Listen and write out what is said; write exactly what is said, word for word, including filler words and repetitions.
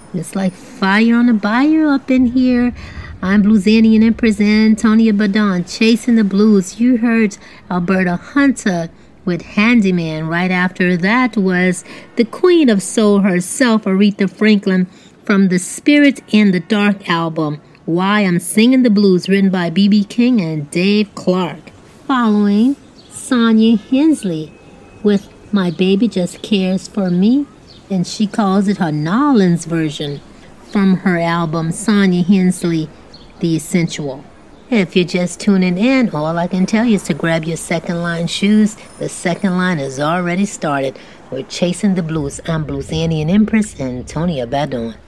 It's like fire on a bayou up in here. I'm Bluesanian Empress Antonia Badon, chasing the blues. You heard Alberta Hunter with Handyman. Right after that was the Queen of Soul herself, Aretha Franklin, from the Spirit in the Dark album, Why I'm Singing the Blues, written by B B King and Dave Clark. Following, Sonia Hensley with My Baby Just Cares for Me, and she calls it her Nolans version from her album Sonia Hensley, The Essential. If you're just tuning in, all I can tell you is to grab your second line shoes. The second line has already started. We're chasing the blues. I'm Bluesanian Empress Antonia Badon.